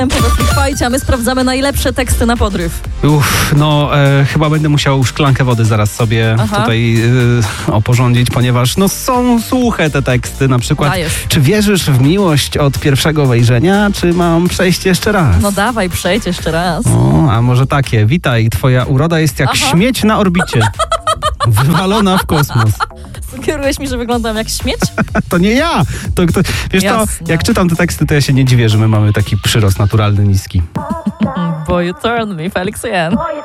Fajcie, a my sprawdzamy najlepsze teksty na podryw. Chyba będę musiał szklankę wody zaraz sobie tutaj oporządzić, ponieważ są suche te teksty. Na przykład, Dajesz. czy wierzysz w miłość od pierwszego wejrzenia, czy mam przejść jeszcze raz? No dawaj, przejdź jeszcze raz. A może takie. Witaj, twoja uroda jest jak śmieć na orbicie. Wywalona w kosmos. Sugerujesz mi, że wyglądam jak śmieć? To nie ja! Wiesz co, jak czytam te teksty, to ja się nie dziwię, że my mamy taki przyrost naturalny niski. Boy, you turn me, Felix Jan.